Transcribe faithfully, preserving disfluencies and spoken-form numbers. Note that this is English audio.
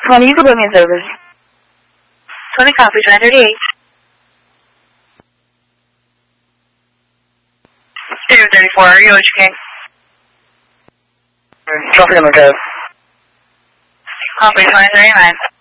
twenty, you can put me in service. twenty copy, nine thirty-eight. zero thirty-four, are you H K? Traffic on the cab. Copy, twenty thirty-nine.